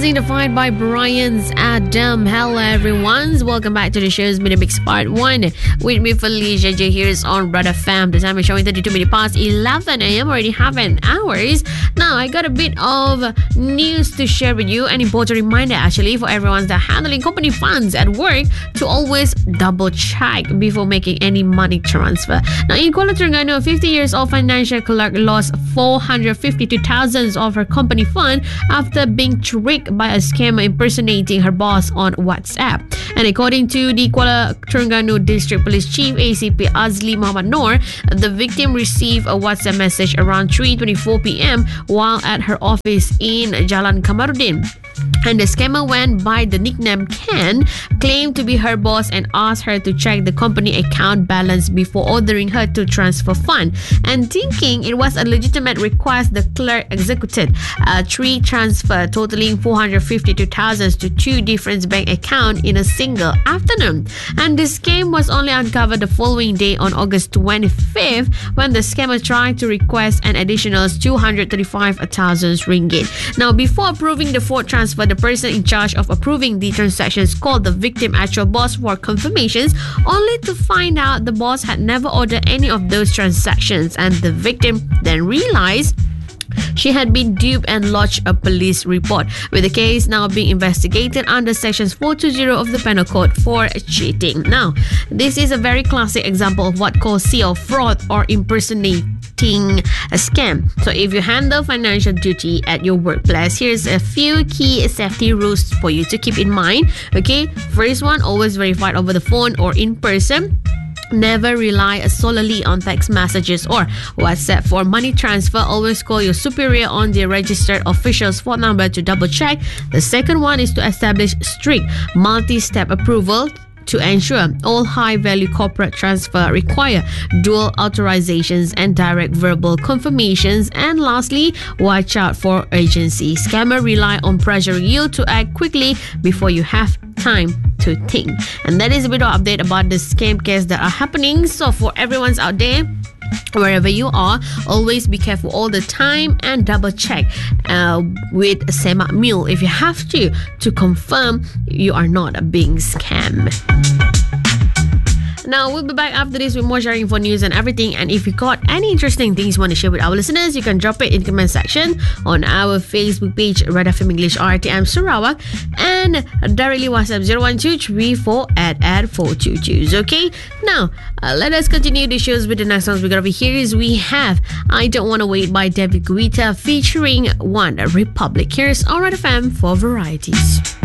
Losing the Fight by Brian's Adam. Hello everyone, welcome back to the show's Mini Mix Part 1 with me Felicia J. Here's on Red FM. The time is showing 32 minutes past 11 a.m. Already half an hours. Now I got a bit of news to share with you. An important reminder actually for everyone that handling company funds at work to always double check before making any money transfer. Now in Kuala Terengganu, a 50 years old financial clerk lost 452,000 of her company fund after being tricked by a scammer impersonating her boss on WhatsApp. And according to the Kuala Terengganu District Police Chief ACP Azli Muhammad Noor, the victim received a WhatsApp message around 3:24 p.m. while at her office in Jalan Kamaruddin. And the scammer went by the nickname Ken, claimed to be her boss and asked her to check the company account balance before ordering her to transfer fund. And thinking it was a legitimate request, the clerk executed a 3 transfer totaling 452,000 to 2 different bank accounts in a single afternoon. And the scam was only uncovered the following day on August 25th when the scammer tried to request an additional 235,000 ringgit. Now, before approving the 4th transfer, the person in charge of approving the transactions called the victim actual boss for confirmations, only to find out the boss had never ordered any of those transactions, and the victim then realized she had been duped and lodged a police report, with the case now being investigated under sections 420 of the Penal Code for cheating. Now, this is a very classic example of what calls CL fraud or impersonating a scam. So if you handle financial duty at your workplace, here's a few key safety rules for you to keep in mind. Okay, first one, always verify over the phone or in person. Never rely solely on text messages or WhatsApp for money transfer. Always call your superior on the registered official's phone number to double check. The second one is to establish strict multi-step approval to ensure all high-value corporate transfer require dual authorizations and direct verbal confirmations. And lastly, watch out for urgency. Scammer rely on pressuring you to act quickly before you have time to think. And that is a bit of update about the scam case that are happening. So for everyone's out there, wherever you are, always be careful all the time and double check with Semak Mil if you have to confirm you are not being scammed. Now, we'll be back after this with more sharing for news and everything. And if you got any interesting things you want to share with our listeners, you can drop it in the comment section on our Facebook page, Red FM English RTM Sarawak, and directly WhatsApp 01234@422. Okay, now let us continue the shows with the next songs we got over here. Is we have I Don't Wanna Wait by David Guetta featuring One Republic. Here's on Red FM for varieties.